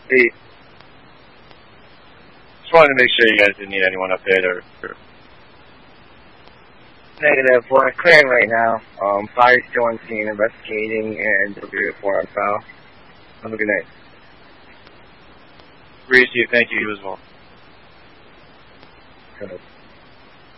Peace. Just wanted to make sure you guys didn't need anyone up there. Negative. We're clearing right now. Fire's still on scene, investigating, and we'll be report on file. Have a good night. Appreciate it. Thank you as well. Good.